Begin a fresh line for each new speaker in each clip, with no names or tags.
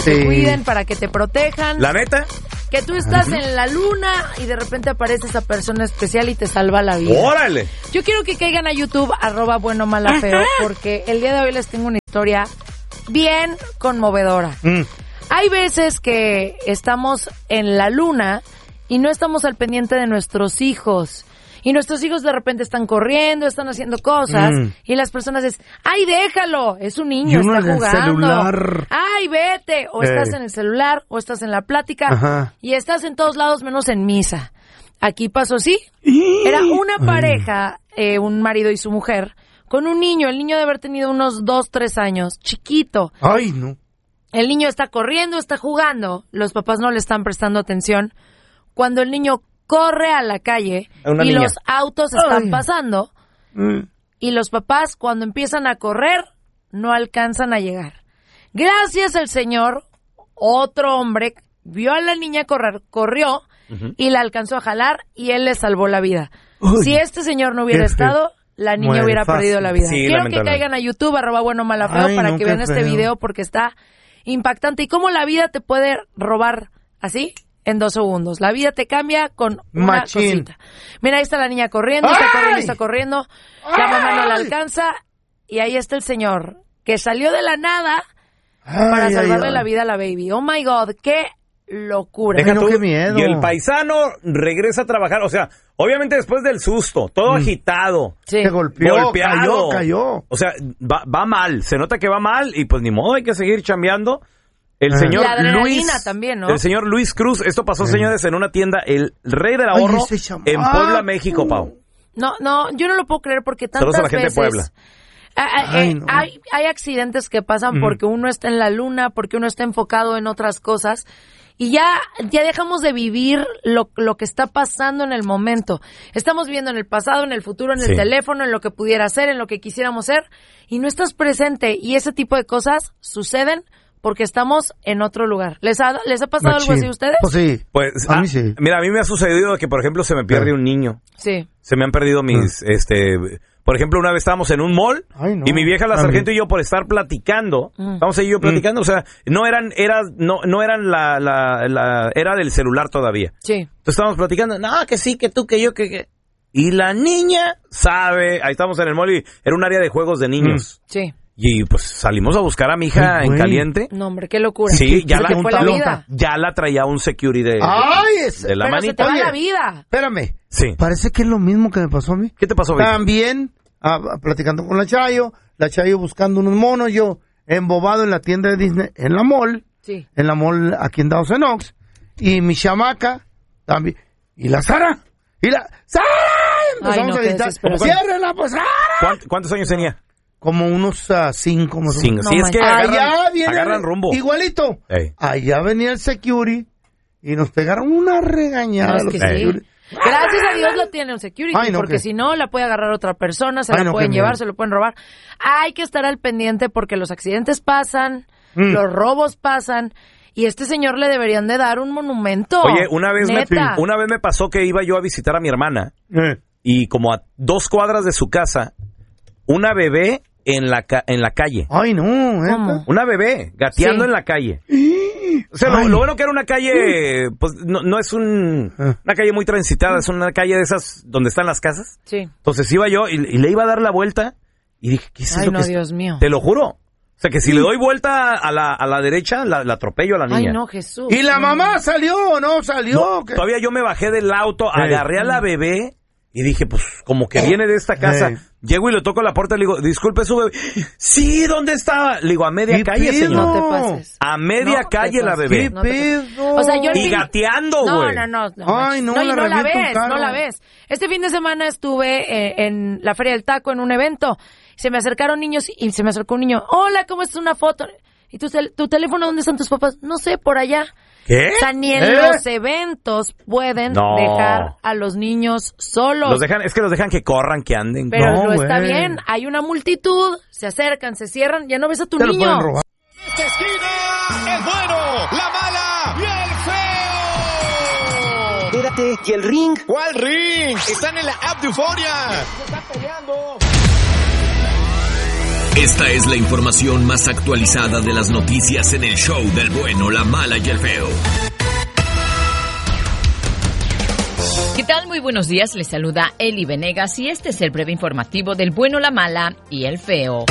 te cuiden, para que te protejan.
¿La neta?
Que tú estás en la luna y de repente aparece esa persona especial y te salva la vida.
¡Órale!
Yo quiero que caigan a YouTube, @buenomalafeo, porque el día de hoy les tengo una historia bien conmovedora. Hay veces que estamos en la luna y no estamos al pendiente de nuestros hijos. Y nuestros hijos de repente están corriendo, están haciendo cosas, y las personas dicen, ¡ay, déjalo! Es un niño, está jugando. Celular. ¡Ay, vete! O estás en el celular, o estás en la plática, y estás en todos lados menos en misa. Aquí pasó así. Era una pareja, un marido y su mujer, con un niño. El niño debe haber tenido unos 2, 3 años, chiquito.
¡Ay, no!
El niño está corriendo, está jugando. Los papás no le están prestando atención. Cuando el niño corre a la calle y los autos están pasando y los papás cuando empiezan a correr no alcanzan a llegar. Gracias al Señor, otro hombre vio a la niña correr, corrió y la alcanzó a jalar y él le salvó la vida. Si este señor no hubiera estado, la niña hubiera perdido la vida.
Sí,
quiero que caigan a YouTube, @buenomalafeo, para que vean este video porque está impactante. Y cómo la vida te puede robar así en 2 segundos. La vida te cambia con una cosita. Mira, ahí está la niña corriendo, está corriendo. La mamá no la alcanza. Y ahí está el señor que salió de la nada para salvarle la vida a la baby. Oh my God, qué locura.
Qué miedo.
Y el paisano regresa a trabajar. O sea, obviamente después del susto, todo agitado.
Se golpeado. Cayó.
O sea, va mal. Se nota que va mal y pues ni modo, hay que seguir chambeando. El señor Luis
también, ¿no?
El señor Luis Cruz, esto pasó, señores, en una tienda, el Rey del Ahorro, en Puebla, México, Pau.
No, yo no lo puedo creer porque tantas
Saludos a la gente
veces
de Puebla.
Hay accidentes que pasan porque uno está en la luna, porque uno está enfocado en otras cosas y ya dejamos de vivir lo que está pasando en el momento. Estamos viviendo en el pasado, en el futuro, en el teléfono, en lo que pudiera ser, en lo que quisiéramos ser y no estás presente y ese tipo de cosas suceden porque estamos en otro lugar. ¿Les ha pasado algo así a ustedes?
Pues sí.
Pues,
a mí sí.
Mira, a mí me ha sucedido que, por ejemplo, se me pierde un niño.
Sí.
Se me han perdido mis, por ejemplo, una vez estábamos en un mall y mi vieja, la sargento y yo, por estar platicando, estábamos ahí yo platicando, o sea, no eran era del celular todavía.
Sí.
Entonces estábamos platicando, no, que sí, que tú, que yo, que... Y la niña sabe, ahí estamos en el mall y era un área de juegos de niños.
Sí.
Y pues salimos a buscar a mi hija en caliente.
No, hombre, qué locura.
Sí, ya
fue la vida.
Ya la traía un security de la
pero
manita.
Se te va la vida.
Espérame.
Sí.
Parece que es lo mismo que me pasó a mí.
¿Qué te pasó, Vic?
También, platicando con la Chayo buscando unos monos, yo embobado en la tienda de Disney, en la mall, en la mall aquí en Dawson Oaks, y mi chamaca también, y la Sara, ¡Sara! Empezamos a gritar, ¡ciérrenla, pues, Sara!
¿Cuántos años tenía?
Como unos 5 más o menos.
Sí, es que agarran rumbo.
Igualito. Allá venía el security y nos pegaron una regañada.
No, es que sí. Gracias a Dios lo tiene un security, porque si no, la puede agarrar otra persona, se la pueden llevar, se lo pueden robar. Hay que estar al pendiente porque los accidentes pasan, los robos pasan, y este señor le deberían de dar un monumento.
Oye, una vez me pasó que iba yo a visitar a mi hermana, y como a 2 cuadras de su casa, una bebé en la calle.
Ay, no.
¿Cómo?
Una bebé gateando en la calle. O sea, lo bueno que era una calle, pues no es una calle muy transitada, es una calle de esas donde están las casas.
Sí.
Entonces iba yo y le iba a dar la vuelta y dije, ¿qué es eso?
Ay, no, Dios mío.
Te lo juro. O sea, que si le doy vuelta a la derecha, la atropello a la niña.
Ay, no, Jesús.
¿Y la mamá salió o no salió?
No, todavía yo me bajé del auto, agarré a la bebé y dije, pues, como que viene de esta casa. Llego y le toco la puerta y le digo, disculpe su bebé. Sí, ¿dónde estaba? Le digo, a media calle, señor.
No te pases.
A media calle la bebé.
¿Qué pedo?
O sea, yo
y gateando, güey.
No.
Ay, no
la ves. Este fin de semana estuve en la Feria del Taco en un evento. Se me acercaron niños y se me acercó un niño. Hola, ¿cómo es una foto? ¿Y tu teléfono dónde están tus papás? No sé, por allá.
¿Qué?
O sea, ni en los eventos pueden dejar a los niños solos.
Es que los dejan que corran, que anden.
Pero no está bien. Hay una multitud, se acercan, se cierran, ya no ves a tu niño.
En esta esquina, el bueno, la mala y el feo.
Espérate, ¿y el ring?
¿Cuál ring? Están en la app de Euforia. Se están peleando.
Esta es la información más actualizada de las noticias en el show del bueno, la mala y el feo.
¿Qué tal? Muy buenos días, les saluda Eli Venegas y este es el breve informativo del bueno, la mala y el feo.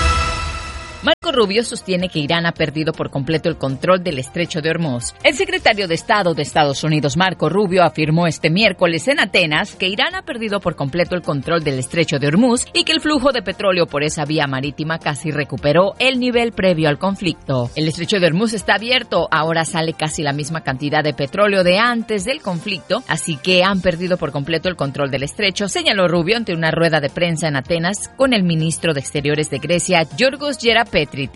Marco Rubio sostiene que Irán ha perdido por completo el control del estrecho de Hormuz. El secretario de Estado de Estados Unidos, Marco Rubio, afirmó este miércoles en Atenas que Irán ha perdido por completo el control del estrecho de Hormuz y que el flujo de petróleo por esa vía marítima casi recuperó el nivel previo al conflicto. El estrecho de Hormuz está abierto, ahora sale casi la misma cantidad de petróleo de antes del conflicto, así que han perdido por completo el control del estrecho, señaló Rubio ante una rueda de prensa en Atenas con el ministro de Exteriores de Grecia, Yorgos Gerapetritis.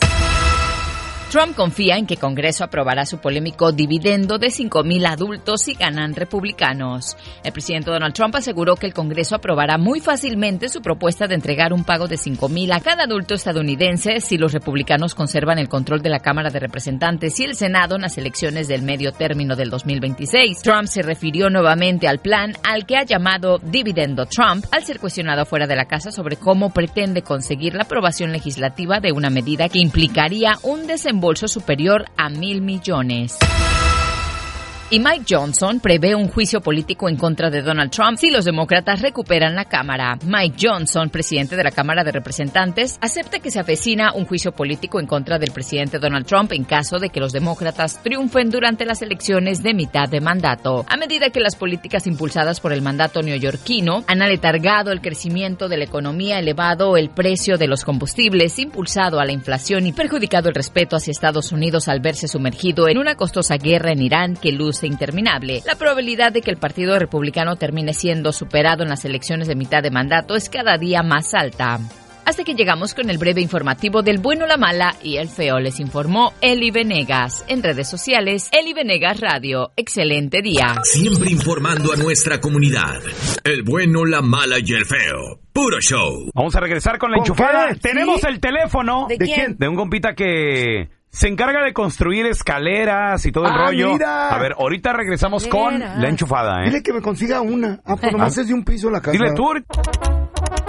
Trump confía en que Congreso aprobará su polémico dividendo de 5,000 adultos si ganan republicanos. El presidente Donald Trump aseguró que el Congreso aprobará muy fácilmente su propuesta de entregar un pago de 5,000 a cada adulto estadounidense si los republicanos conservan el control de la Cámara de Representantes y el Senado en las elecciones del medio término del 2026. Trump se refirió nuevamente al plan al que ha llamado Dividendo Trump al ser cuestionado fuera de la casa sobre cómo pretende conseguir la aprobación legislativa de una medida que implicaría un desembolso superior a $1,000 millones. Y Mike Johnson prevé un juicio político en contra de Donald Trump si los demócratas recuperan la Cámara. Mike Johnson, presidente de la Cámara de Representantes, acepta que se avecina un juicio político en contra del presidente Donald Trump en caso de que los demócratas triunfen durante las elecciones de mitad de mandato. A medida que las políticas impulsadas por el mandato neoyorquino han aletargado el crecimiento de la economía, elevado el precio de los combustibles, impulsado a la inflación y perjudicado el respeto hacia Estados Unidos al verse sumergido en una costosa guerra en Irán que luce interminable. La probabilidad de que el Partido Republicano termine siendo superado en las elecciones de mitad de mandato es cada día más alta. Hasta que llegamos con el breve informativo del bueno, la mala y el feo. Les informó Eli Venegas. En redes sociales, Eli Venegas Radio. Excelente día.
Siempre informando a nuestra comunidad. El bueno, la mala y el feo. Puro show.
Vamos a regresar con la enchufada.
¿Sí?
Tenemos el teléfono.
¿De quién?
De un compita que se encarga de construir escaleras y todo el rollo.
Mira.
A ver, ahorita regresamos con la enchufada, ¿eh?
Dile que me consiga una. Pues nomás es de un piso la casa.
Dile tú.